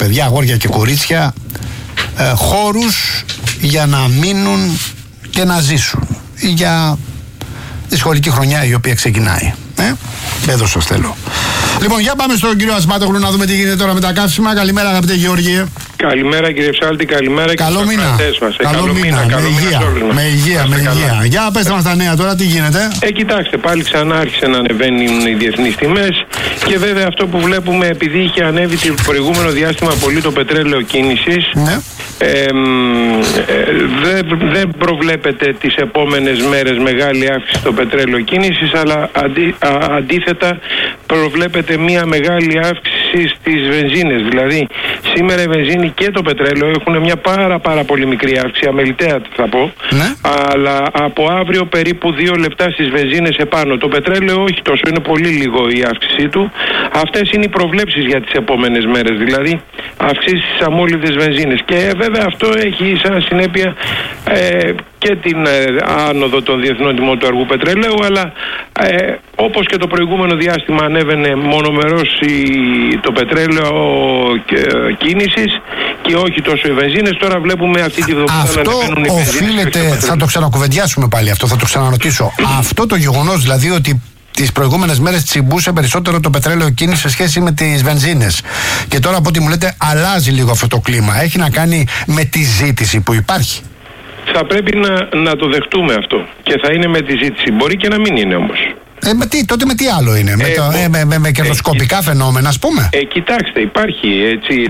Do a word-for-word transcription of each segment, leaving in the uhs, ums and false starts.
παιδιά, αγόρια και κορίτσια, ε, χώρους για να μείνουν και να ζήσουν για τη σχολική χρονιά η οποία ξεκινάει. Ε, εδώ σας θέλω. Λοιπόν, για πάμε στον κύριο Ασμάτογλου να δούμε τι γίνεται τώρα με τα καύσιμα. Καλημέρα, αγαπητέ Γεώργιε. Καλημέρα, κύριε Ψάλτη, καλημέρα. Καλό και μήνα. Μας. Καλό, καλό μήνα. μήνα. Καλό με, υγεία. μήνα με υγεία, με υγεία. Καλά. Για πέστε μας τα νέα τώρα, τι γίνεται. Ε, κοιτάξτε, πάλι ξανά άρχισε να ανεβαίνουν οι διεθνείς τιμές και βέβαια αυτό που βλέπουμε, επειδή είχε ανέβει το προηγούμενο διάστημα πολύ το πετρέλαιο κίνησης, ναι. ε, ε, δεν δε προβλέπεται τις επόμενες μέρες μεγάλη αύξηση στο πετρέλαιο κίνησης, αλλά αντί, α, αντίθετα προβλέπεται μια μεγάλη αύξηση στις βενζίνες. Δηλαδή σήμερα η βενζίνη και το πετρέλαιο έχουν μια πάρα πάρα πολύ μικρή αύξηση, αμεληταία θα πω, ναι. αλλά από αύριο περίπου δύο λεπτά στις βενζίνες επάνω. Το πετρέλαιο όχι τόσο, είναι πολύ λίγο η αύξησή του. Αυτές είναι οι προβλέψεις για τις επόμενες μέρες, δηλαδή αυξήσεις στις αμόλυδες βενζίνες. Και βέβαια αυτό έχει σαν συνέπεια ε, και την ε, άνοδο των διεθνών τιμών του αργού πετρελαίου, αλλά ε, όπως και το προηγούμενο διάστημα ανέβαινε μονομερός η, το πετρέλαιο ε, κίνησης και όχι τόσο οι βενζίνες, τώρα βλέπουμε αυτή τη εβδομάδα να ανεβαίνουν οι βενζίνες. Αυτό οφείλεται, θα το ξανακουβεντιάσουμε πάλι αυτό, θα το ξαναρωτήσω. Αυτό το γεγονός δηλαδή ότι τις προηγούμενες μέρες τσιμπούσε περισσότερο το πετρέλαιο κίνηση σε σχέση με τις βενζίνες και τώρα από ό,τι μου λέτε αλλάζει λίγο αυτό το κλίμα, έχει να κάνει με τη ζήτηση που υπάρχει. Θα πρέπει να, να το δεχτούμε αυτό και θα είναι με τη ζήτηση, μπορεί και να μην είναι όμως. Ε, με τι, τότε με τι άλλο είναι, ε, με, το, ε, με, με, με κερδοσκοπικά ε, φαινόμενα, ας πούμε. Ε, κοιτάξτε, υπάρχει έτσι,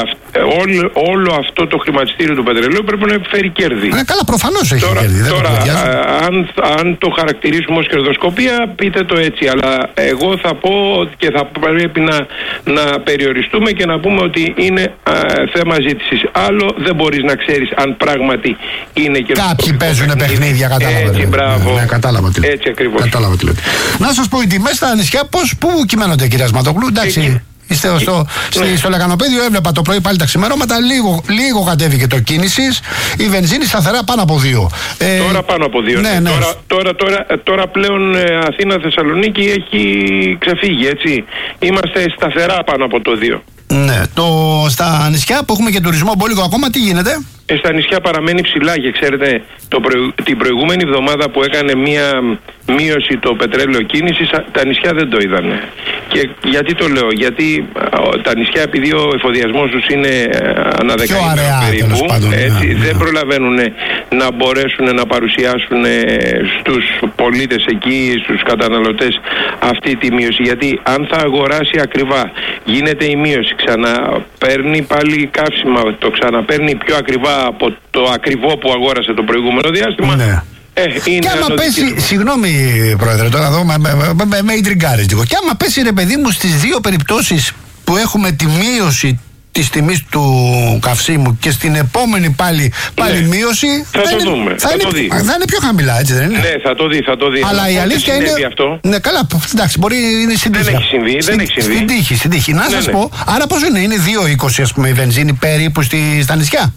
όλο, όλο αυτό το χρηματιστήριο του πετρελαίου πρέπει να επιφέρει κέρδη. Ε, καλά, προφανώς έχει τώρα, κέρδη. Τώρα, α, αν, αν το χαρακτηρίσουμε ως κερδοσκοπία, πείτε το έτσι. Αλλά εγώ θα πω και θα πρέπει να, να περιοριστούμε και να πούμε ότι είναι α, θέμα ζήτησης. Άλλο δεν μπορείς να ξέρεις αν πράγματι είναι κερδοσκοπικό. Κάποιοι παίζουν παιχνίδια, κατάλαβα. Έτσι, μπράβο. Ναι, ναι, κατάλαβα τι λέτε. Έτσι ακριβώς. Κατάλαβα τι λέτε. Να σας πω, οι τιμές στα νησιά πώς, πού κυμαίνονται, κυρία Ασματογλου? Εντάξει, Εκεί. είστε στο, ναι. στο Λεκανοπέδιο, έβλεπα το πρωί πάλι τα ξημερώματα, λίγο, λίγο κατέβηκε το κίνησης, η βενζίνη σταθερά πάνω από δύο. Ε, τώρα πάνω από δύο. Ναι, ναι. Τώρα, τώρα, τώρα, τώρα πλέον Αθήνα-Θεσσαλονίκη έχει ξεφύγει, έτσι. Είμαστε σταθερά πάνω από το δύο. Ναι, το, στα νησιά που έχουμε και τουρισμό μπόλικο ακόμα, τι γίνεται? Ε, στα νησιά παραμένει ψηλά και ξέρετε το προηγου... την προηγούμενη εβδομάδα που έκανε μία μείωση το πετρέλαιο κίνησης, τα νησιά δεν το είδανε. Και γιατί το λέω? Γιατί τα νησιά, επειδή ο εφοδιασμός τους είναι αναδεκαήμερο περίπου, πάντων, έτσι, ναι, ναι. δεν προλαβαίνουν να μπορέσουν να παρουσιάσουν στους πολίτες εκεί, στους καταναλωτές αυτή τη μείωση. Γιατί αν θα αγοράσει ακριβά, γίνεται η μείωση, ξαναπαίρνει πάλι καύσιμα, το ξαναπαίρνει πιο ακριβά από το ακριβό που αγόρασε το προηγούμενο διάστημα. Ναι. Ε, είναι και άμα πέσει, συγγνώμη πρόεδρε, τώρα εδώ με, με, με, με ιντριγκάρεις λίγο. Και άμα πέσει, ρε παιδί μου, στις δύο περιπτώσεις που έχουμε τη μείωση της τιμής του καυσίμου και στην επόμενη πάλι, πάλι ναι. μείωση, θα, θα το είναι, δούμε, θα, θα, είναι, το δει. θα είναι πιο χαμηλά, έτσι δεν είναι? Ναι, θα το δει, θα το δει. Αλλά η αλήθεια είναι αυτό. Ναι, καλά, εντάξει, μπορεί είναι στην τύχη. Δεν έχει συμβεί, στην, δεν έχει συμβεί. Στην τύχη, στην τύχη. Να ναι, σας ναι. πω, άρα πόσο είναι, είναι δύο είκοσι ας πούμε η βενζίνη περίπου στη, στα νησιά?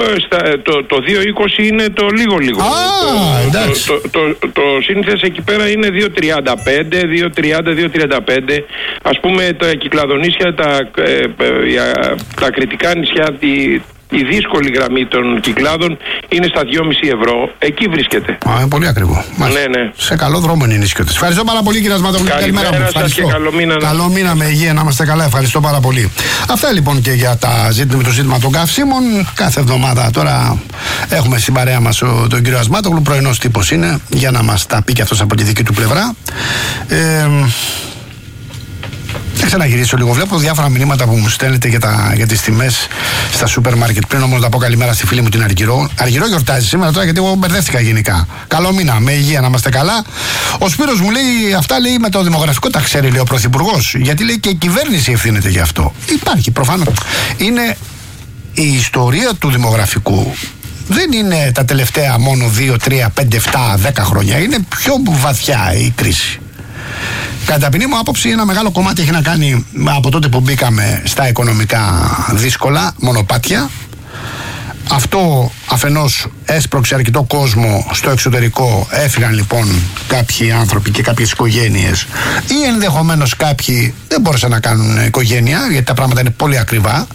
Το, το δύο είκοσι είναι το λίγο λίγο. Ah, το, το, το, το, το σύνθεση εκεί πέρα είναι δύο τριάντα πέντε, δύο τριάντα, δύο τριάντα πέντε. Ας πούμε τα κυκλαδονήσια, τα, ε, ε, τα κριτικά νησιά, τη, η δύσκολη γραμμή των κυκλάδων είναι στα δυόμισι ευρώ. Εκεί βρίσκεται. Α, είναι πολύ ακριβό. Ναι, ναι. Σε καλό δρόμο είναι οι νησιώτες. Ευχαριστώ πάρα πολύ, κύριε Ασματογλου. Καλημέρα μου. Σας και καλό μήνα. Καλό μήνα με υγεία, να είμαστε καλά. Ευχαριστώ πάρα πολύ. Αυτά λοιπόν και για τα ζήτημα, το ζήτημα των καυσίμων. Κάθε εβδομάδα τώρα έχουμε στην παρέα μας ο, τον κύριο Ασματογλου. Πρωινός τύπος είναι, για να μας τα πει και αυτός από τη δική του πλευρά. Ε, Θα ξαναγυρίσω λίγο. Βλέπω διάφορα μηνύματα που μου στέλνετε για, τα, για τις τιμές στα σούπερ μάρκετ. Πριν όμως να πω καλημέρα στη φίλη μου την Αργυρό. Αργυρό γιορτάζει σήμερα τώρα, γιατί εγώ μπερδεύτηκα γενικά. Καλό μήνα, με υγεία, να είμαστε καλά. Ο Σπύρος μου λέει, αυτά λέει με το δημογραφικό τα ξέρει, λέει ο Πρωθυπουργός. Γιατί λέει και η κυβέρνηση ευθύνεται γι' αυτό. Υπάρχει προφανώς. Είναι η ιστορία του δημογραφικού. Δεν είναι τα τελευταία μόνο δύο, τρία, πέντε, επτά, δέκα χρόνια. Είναι πιο βαθιά η κρίση. Κατά ταπεινή μου άποψη, ένα μεγάλο κομμάτι έχει να κάνει από τότε που μπήκαμε στα οικονομικά δύσκολα μονοπάτια. Αυτό αφενός έσπρωξε αρκετό κόσμο στο εξωτερικό. Έφυγαν λοιπόν κάποιοι άνθρωποι και κάποιες οικογένειες, ή ενδεχομένως κάποιοι δεν μπόρεσαν να κάνουν οικογένεια, γιατί τα πράγματα είναι πολύ ακριβά.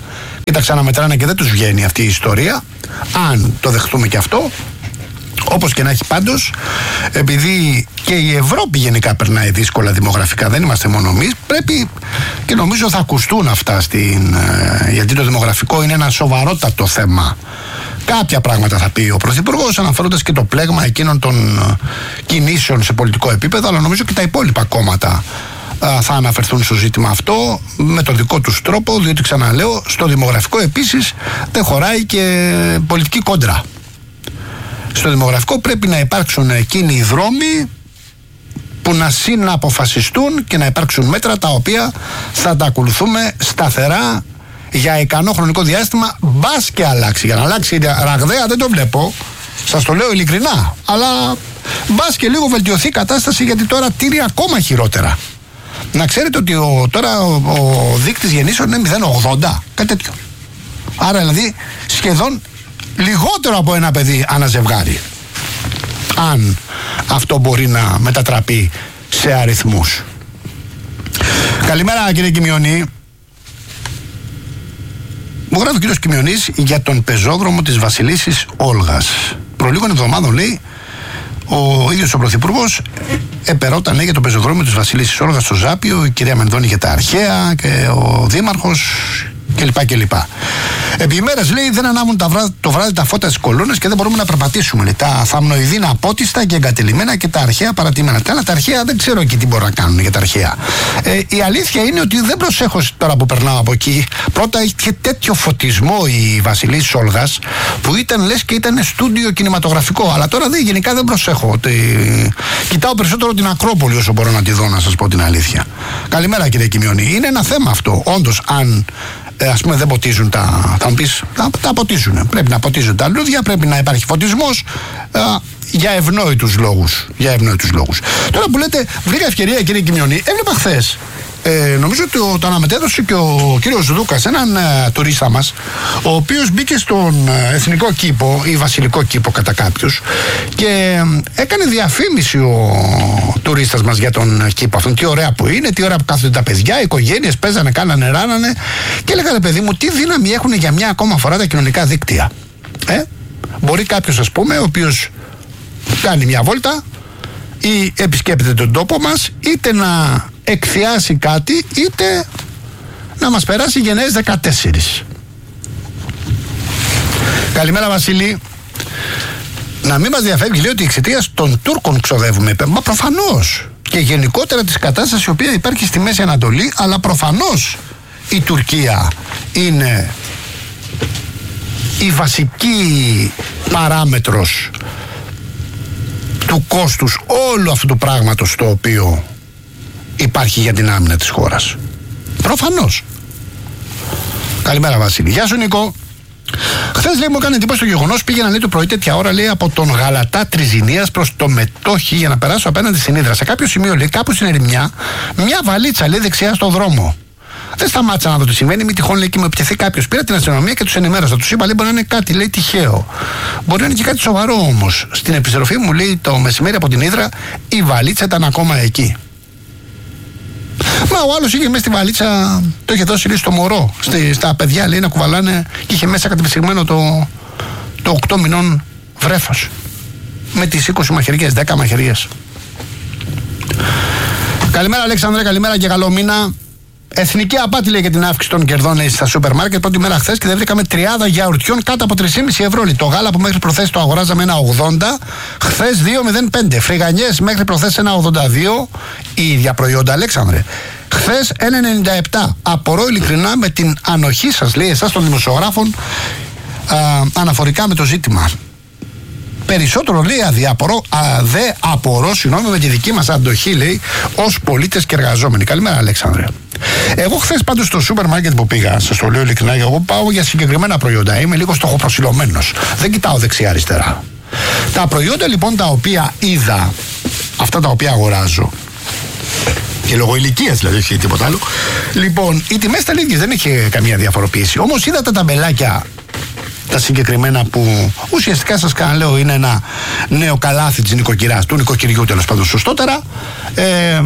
και τα ξαναμετράνε και δεν τους βγαίνει αυτή η ιστορία, αν το δεχτούμε και αυτό. Όπως και να έχει πάντως, επειδή και η Ευρώπη γενικά περνάει δύσκολα δημογραφικά, δεν είμαστε μόνο εμείς, πρέπει και νομίζω θα ακουστούν αυτά στην, γιατί το δημογραφικό είναι ένα σοβαρότατο θέμα. Κάποια πράγματα θα πει ο Πρωθυπουργός, αναφέροντας και το πλέγμα εκείνων των κινήσεων σε πολιτικό επίπεδο, αλλά νομίζω και τα υπόλοιπα κόμματα θα αναφερθούν στο ζήτημα αυτό με τον δικό τους τρόπο, διότι ξαναλέω, στο δημογραφικό επίσης δεν χωράει και πολιτική κόντρα. Στο δημογραφικό πρέπει να υπάρξουν εκείνοι οι δρόμοι που να συναποφασιστούν και να υπάρξουν μέτρα τα οποία θα τα ακολουθούμε σταθερά για ικανό χρονικό διάστημα, μπας και αλλάξει. Για να αλλάξει ραγδαία δεν το βλέπω, σας το λέω ειλικρινά, αλλά μπας και λίγο βελτιωθεί η κατάσταση, γιατί τώρα τήρει ακόμα χειρότερα. Να ξέρετε ότι ο, τώρα ο, ο δείκτης γεννήσεων είναι μηδέν κόμμα ογδόντα, κάτι τέτοιο. Άρα δηλαδή σχεδόν λιγότερο από ένα παιδί ανά ζευγάρι, αν αυτό μπορεί να μετατραπεί σε αριθμούς. Καλημέρα κύριε Κιμιονή. Μου γράφει ο κύριος Κιμιονής για τον πεζόδρομο της Βασιλίσσης Όλγας. Προ λίγων εβδομάδων, λέει, ο ίδιος ο Πρωθυπουργός επερώταν για το πεζοδρόμιο της Βασιλίσσης Όλγας στο Ζάπιο, η κυρία Μενδώνη για τα αρχαία και ο Δήμαρχος κλπ. κλπ. Επί ημέρες, λέει, δεν ανάβουν τα βράδυ, το βράδυ τα φώτα στις κολόνες και δεν μπορούμε να περπατήσουμε. Λέει. Τα θαμνοειδή είναι απότιστα και εγκατελειμμένα και τα αρχαία παρατημένα. Τα άλλα τα αρχαία δεν ξέρω εκεί τι μπορούν να κάνουν για τα αρχαία. Ε, η αλήθεια είναι ότι δεν προσέχω τώρα που περνάω από εκεί. Πρώτα είχε τέτοιο φωτισμό η Βασιλίσσης Όλγας που ήταν λες και ήταν στούντιο κινηματογραφικό. Αλλά τώρα δεν, γενικά δεν προσέχω. Ότι... Κοιτάω περισσότερο την Ακρόπολη όσο μπορώ να τη δω, να σας πω την αλήθεια. Καλημέρα κύριε Κιμιονή. Είναι ένα θέμα αυτό. Όντως, αν. Ε, ας πούμε δεν ποτίζουν τα, θα μου πεις, τα, τα ποτίζουν. Πρέπει να ποτίζουν τα λούδια, πρέπει να υπάρχει φωτισμός ε, για ευνόητους λόγους. Για ευνόητους λόγους. Τώρα που λέτε, βρήκα ευκαιρία κύριε Κιμιονή, έβλεπα χθες, ε, νομίζω ότι το, το αναμετέδωσε και ο κύριος Δούκας, έναν ε, τουρίστα μας, ο οποίος μπήκε στον ε, εθνικό κήπο ή βασιλικό κήπο κατά κάποιους και ε, έκανε διαφήμιση ο τουρίστας μας για τον κήπο αυτόν. Τι ωραία που είναι, τι ωραία που κάθονται τα παιδιά, οι οικογένειες παίζανε, κάνανε, ράνανε. Και έλεγα, παιδί μου, τι δύναμη έχουν για μια ακόμα φορά τα κοινωνικά δίκτυα. Ε? Μπορεί κάποιος, ας πούμε, ο οποίος κάνει μια βόλτα ή επισκέπτεται τον τόπο μας, είτε να εκθιάσει κάτι, είτε να μας περάσει γενναίες δεκατέσσερις. Καλημέρα Βασίλη. Να μην μας διαφεύγει, λέει, ότι εξαιτίας των Τούρκων ξοδεύουμε. Μα προφανώς. Και γενικότερα της κατάστασης η οποία υπάρχει στη Μέση Ανατολή, αλλά προφανώς η Τουρκία είναι η βασική παράμετρος του κόστους όλου αυτού του πράγματος το οποίο υπάρχει για την άμυνα της χώρας. Προφανώς. Καλημέρα Βασίλη. Γεια σου Νικό. Χθες, λέει, μου έκανε εντύπωση το γεγονός, πήγαινα, λέει, το πρωί τέτοια ώρα, λέει, από τον Γαλατά Τριζηνίας προς το Μετόχι για να περάσω απέναντι στην Ύδρα. Σε κάποιο σημείο, λέει, κάπου στην ερημιά, μια βαλίτσα, λέει, δεξιά στο δρόμο. Δεν σταμάτησα να δω τι συμβαίνει, μη τυχόν, λέει, και με πιεθεί κάποιο. Πήρα την αστυνομία και του ενημέρωσα. Του είπα, λέει, μπορεί να είναι κάτι, λέει, τυχαίο. Μπορεί να είναι και κάτι σοβαρό όμως. Στην επιστροφή μου, λέει, το μεσημέρι από την Ύδρα, η βαλίτσα ήταν ακόμα εκεί. Μα ο άλλος είχε μέσα στη βαλίτσα, το είχε δώσει, λέει, στο μωρό, στη, στα παιδιά, λέει, να κουβαλάνε, και είχε μέσα κατεπιστυγμένο το, το οκτώ μηνών βρέφος. Με τις είκοσι μαχαιριές, δέκα μαχαιριές. Καλημέρα Αλέξανδρε, καλημέρα και καλό μήνα. Εθνική απάτη, λέει, για την αύξηση των κερδών, λέει, στα σούπερ μάρκετ. Πρώτη μέρα χθες και δεν βρήκαμε τριάδα γιαουρτιών κάτω από τρία κόμμα πέντε ευρώ. Λέει. Το γάλα που μέχρι προχθές το αγοράζαμε ένα ογδόντα, χθες δύο κόμμα μηδέν πέντε. Φρυγανιές μέχρι προχθές ένα ογδόντα δύο. Η ίδια προϊόντα, Αλέξανδρε. Χθες ένα κόμμα ενενήντα επτά. Απορώ ειλικρινά με την ανοχή σας, λέει, εσάς των δημοσιογράφων, α, αναφορικά με το ζήτημα. Περισσότερο, λέει, αδιαπορώ, αδε απορώ, συγγνώμη, με τη δική μας αντοχή, λέει, ως πολίτες και εργαζόμενοι. Καλημέρα, Αλέξανδρε. Εγώ χθες πάντως στο σούπερ μάρκετ που πήγα, σας το λέω ειλικρινά, εγώ πάω για συγκεκριμένα προϊόντα. Είμαι λίγο στοχοπροσιλωμένος. Δεν κοιτάω δεξιά-αριστερά. Τα προϊόντα λοιπόν τα οποία είδα, αυτά τα οποία αγοράζω, και λόγω ηλικίας δηλαδή, όχι τίποτα άλλο, λοιπόν, οι τιμές ήταν ίδιες, δεν είχε καμία διαφοροποίηση. Όμως είδα τα ταμπελάκια, τα συγκεκριμένα, που ουσιαστικά σας λέω είναι ένα νέο καλάθι της νοικοκυράς, του νοικοκυριού τέλος πάντων σωστότερα. Ε,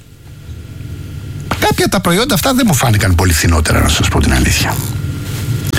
κάποια τα προϊόντα αυτά δεν μου φάνηκαν πολύ φθηνότερα, να σας πω την αλήθεια.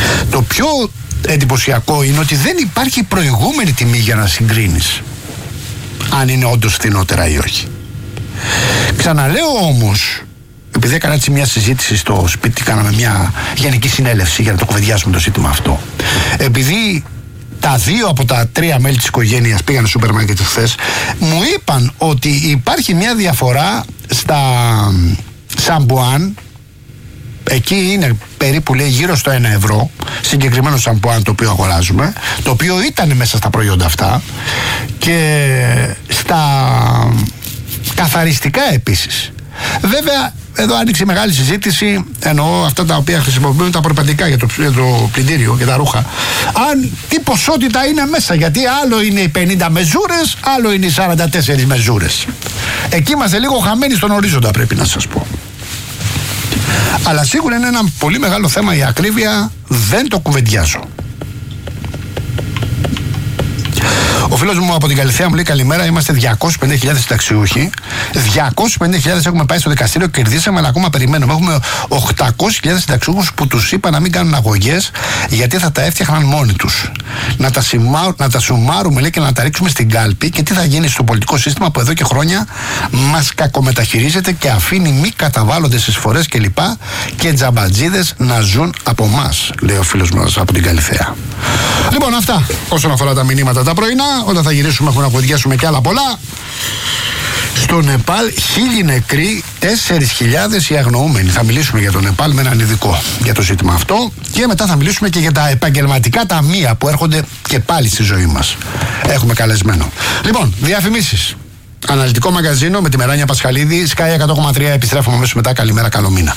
το πιο εντυπωσιακό είναι ότι δεν υπάρχει προηγούμενη τιμή για να συγκρίνεις αν είναι όντως φθηνότερα ή όχι. Ξαναλέω όμως, επειδή έκανα έτσι μια συζήτηση στο σπίτι, κάναμε μια γενική συνέλευση για να το κουβεντιάσουμε το ζήτημα αυτό. Επειδή τα δύο από τα τρία μέλη της οικογένειας πήγαν στο σούπερ μάρκετ χθες, μου είπαν ότι υπάρχει μια διαφορά στα σαμπουάν. Εκεί είναι περίπου, λέει, γύρω στο ένα ευρώ συγκεκριμένο σαμπουάν το οποίο αγοράζουμε, το οποίο ήταν μέσα στα προϊόντα αυτά, και στα καθαριστικά επίσης. Βέβαια, εδώ άνοιξε μεγάλη συζήτηση, εννοώ αυτά τα οποία χρησιμοποιούν τα προπαντικά για το, για το πλυντήριο και τα ρούχα, αν τι ποσότητα είναι μέσα, γιατί άλλο είναι οι πενήντα μεζούρες, άλλο είναι οι σαράντα τέσσερις μεζούρες. Εκεί είμαστε λίγο χαμένοι στον ορίζοντα, πρέπει να σας πω. Αλλά σίγουρα είναι ένα πολύ μεγάλο θέμα η ακρίβεια, δεν το κουβεντιάζω. Ο φίλος μου από την Καλυθέα μου λέει: καλημέρα, είμαστε διακόσιες πενήντα χιλιάδες συνταξιούχοι. διακόσιες πενήντα χιλιάδες έχουμε πάει στο δικαστήριο, κερδίσαμε, αλλά ακόμα περιμένουμε. Έχουμε οκτακόσιες χιλιάδες συνταξιούχους που τους είπα να μην κάνουν αγωγές, γιατί θα τα έφτιαχναν μόνοι τους. Να τα, σιμά, να τα σουμάρουμε, λέει, και να τα ρίξουμε στην κάλπη. Και τι θα γίνει στο πολιτικό σύστημα που εδώ και χρόνια μας κακομεταχειρίζεται και αφήνει μη καταβάλλοντες εισφορές κλπ. Και τζαμπατζίδες να ζουν από εμάς, λέει ο φίλος μας από την Καλυθέα. Λοιπόν, αυτά όσον αφορά τα μηνύματα τα πρωινά. Όταν θα γυρίσουμε έχουμε να κουβεντιάσουμε και άλλα πολλά. Στο Νεπάλ χίλιοι νεκροί, τέσσερις χιλιάδες οι αγνοούμενοι. Θα μιλήσουμε για το Νεπάλ με έναν ειδικό για το ζήτημα αυτό, και μετά θα μιλήσουμε και για τα επαγγελματικά ταμεία που έρχονται και πάλι στη ζωή μας. Έχουμε καλεσμένο. Λοιπόν, διαφημίσεις. Αναλυτικό μαγαζίνο με τη Μεράνια Πασχαλίδη, Sky εκατό κόμμα τρία. Επιστρέφουμε αμέσως μετά. Καλημέρα, καλό μήνα.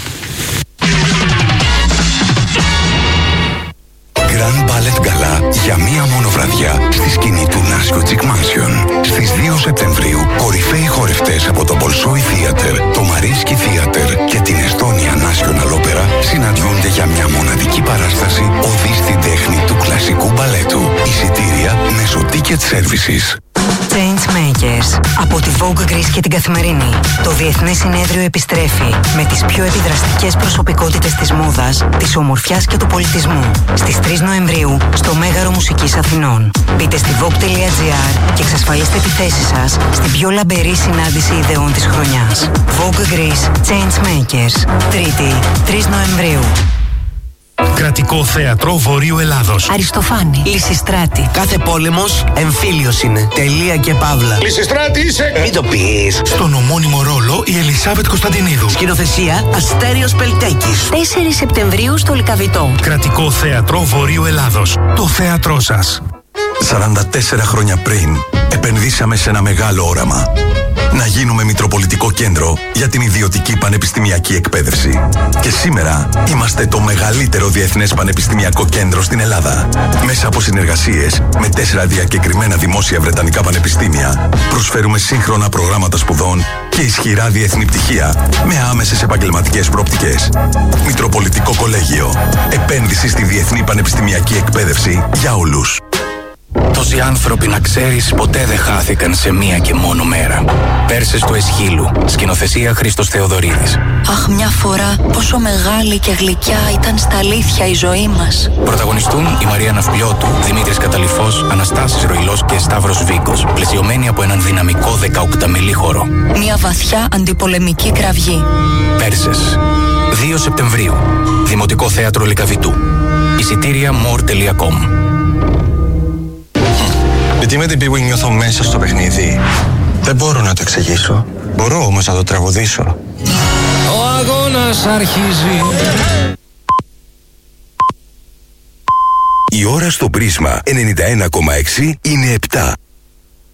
Grand Ballet Gala για μία μόνο βραδιά στη σκηνή του Νάσιο Τσικμάνσιον. Στις δύο Σεπτεμβρίου, κορυφαίοι χορευτές από το Bolshoi Theater, το Mariinsky Theater και την Estonia National Opera συναντιούνται για μια μοναδική παράσταση οδή στην τέχνη του κλασικού μπαλέτου. Εισιτήρια μέσω Ticket Services. Changemakers από τη Vogue Greece και την Καθημερινή. Το Διεθνές Συνέδριο επιστρέφει με τις πιο επιδραστικές προσωπικότητες της μόδας, της ομορφιάς και του πολιτισμού. Στις τρεις Νοεμβρίου στο Μέγαρο Μουσικής Αθηνών. Μπείτε στη vogue τελεία gr και εξασφαλίστε τη θέση σας στην πιο λαμπερή συνάντηση ιδεών της χρονιάς. Vogue Greece Changemakers. Τρίτη, τρεις Νοεμβρίου. Κρατικό Θέατρο Βορείου Ελλάδος. Αριστοφάνη. Λυσιστράτη. Κάθε πόλεμος εμφύλιος είναι. Τελεία και παύλα. Λυσιστράτη είσαι! Μην το πεις. Στον ομώνυμο ρόλο η Ελισάβετ Κωνσταντινίδου. Σκηνοθεσία Αστέριος Πελτέκης. τέσσερις Σεπτεμβρίου στο Λυκαβητό. Κρατικό Θέατρο Βορείου Ελλάδος. Το θέατρό σας. σαράντα τέσσερα χρόνια πριν επενδύσαμε σε ένα μεγάλο όραμα. Να γίνουμε Μητροπολιτικό Κέντρο για την ιδιωτική πανεπιστημιακή εκπαίδευση. Και σήμερα είμαστε το μεγαλύτερο διεθνές πανεπιστημιακό κέντρο στην Ελλάδα. Μέσα από συνεργασίες με τέσσερα διακεκριμένα δημόσια βρετανικά πανεπιστήμια, προσφέρουμε σύγχρονα προγράμματα σπουδών και ισχυρά διεθνή πτυχία με άμεσες επαγγελματικές προοπτικές. Μητροπολιτικό Κολέγιο. Επένδυση στη διεθνή πανεπιστημιακή εκπαίδευση για όλους. Τόσοι άνθρωποι, να ξέρεις, ποτέ δεν χάθηκαν σε μία και μόνο μέρα. Πέρσες του Εσχύλου. Σκηνοθεσία Χρήστος Θεοδωρίδης. Αχ, μια φορά πόσο μεγάλη και γλυκιά ήταν στα αλήθεια η ζωή μας. Πρωταγωνιστούν η Μαρία Ναυπλιώτου, Δημήτρης Καταλυφός, Αναστάσης Ροϊλός και Σταύρος Βίκος. Πλαισιωμένοι από έναν δυναμικό δεκαοκταμιλή χώρο. Μια βαθιά αντιπολεμική κραυγή. Πέρσες. δύο Σεπτεμβρίου. Δημοτικό Θέατρο Λυκαβητού. Εισιτήρια more τελεία com. Γιατί με την πίγου νιώθω μέσα στο παιχνίδι. Δεν μπορώ να το εξηγήσω. Μπορώ όμως να το τραγουδήσω. Ο αγώνας αρχίζει. Η ώρα στο Πρίσμα ενενήντα ένα κόμμα έξι είναι επτά.